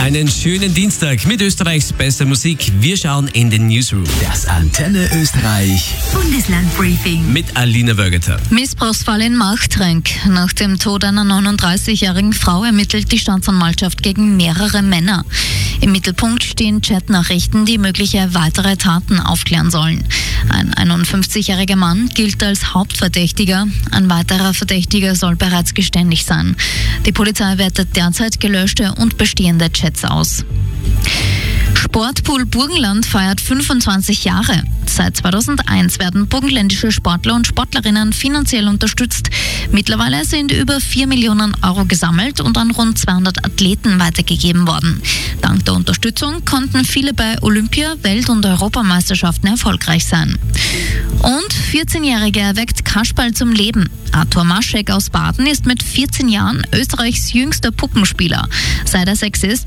Einen schönen Dienstag mit Österreichs bester Musik. Wir schauen in den Newsroom. Das Antenne Österreich Bundeslandbriefing Mit Alina Wögeter. Missbrauchsfall in Marchtrenk. Nach dem Tod einer 39-jährigen Frau ermittelt die Staatsanwaltschaft gegen mehrere Männer. Im Mittelpunkt stehen Chatnachrichten, die mögliche weitere Taten aufklären sollen. Ein 51-jähriger Mann gilt als Hauptverdächtiger. Ein weiterer Verdächtiger soll bereits geständig sein. Die Polizei wertet derzeit gelöschte und bestehende Chats aus. Sportpool Burgenland feiert 25 Jahre. Seit 2001 werden burgenländische Sportler und Sportlerinnen finanziell unterstützt. Mittlerweile sind über 4 Millionen Euro gesammelt und an rund 200 Athleten weitergegeben worden. Dank der Unterstützung konnten viele bei Olympia-, Welt- und Europameisterschaften erfolgreich sein. Und 14-Jährige erweckt Kasperl zum Leben. Arthur Maschek aus Baden ist mit 14 Jahren Österreichs jüngster Puppenspieler. Seit er 6 ist,